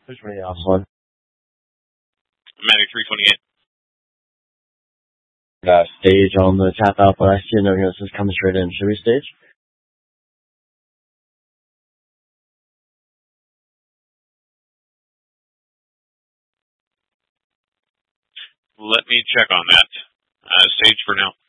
Who's ready off one? Medic 328. Stage on the tap out, but I see no units is coming straight in. Should we stage? Let me check on that. Stage for now.